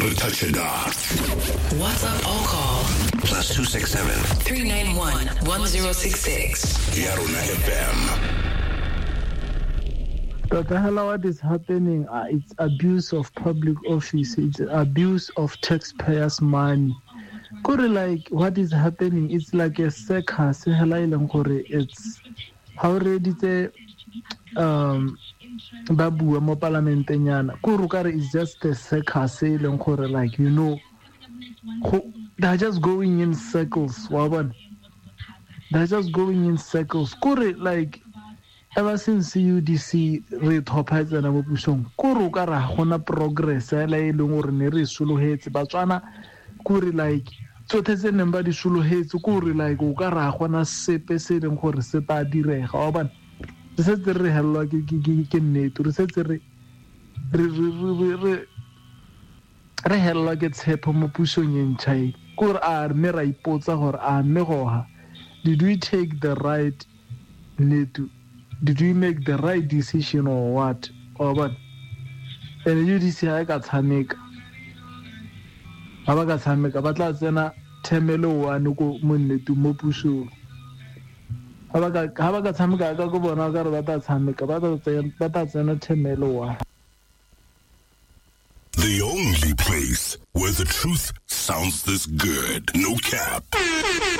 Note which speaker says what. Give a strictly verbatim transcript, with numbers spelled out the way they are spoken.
Speaker 1: WhatsApp or call
Speaker 2: plus two six seven
Speaker 1: three nine one one zero six six.
Speaker 2: Yarona F M.
Speaker 3: Doctor Hala, what is happening? Uh, it's abuse of public office. It's abuse of taxpayers' money. Kore like what is happening? It's like a circus. It's already the um babu mo parlamentanyana. Kurukare is just a circus. Like you know, they're just going in circles. Waban, they're just going in circles. Kore like. Ever since U D C re thopaetsa na mo pusong kore ka ra gona progress ya le leng gore ne re sulohetse batswana kore like tsotetse neng ba di sulohetse kore like o ka ra gona sepe se leng gore se ta direga wa bana re setse re helwa ke ke nnete re setse re re re re helwa ke tshepo mo pusong e ntšha kore a me ra ipotsa gore a me goha did we take the right need Did we make the right decision or what? Or what? And U D C ha ka tshameka. Ha ba ka tshameka ba tla tsena themelo wa no go monnetu mo pusong. Ha ba ka ha ba ka tshameka ka go bona ka re ba tla tshameka ba tla tsena ba tla tsena themelo wa.
Speaker 2: The only place where the truth sounds this good. No cap.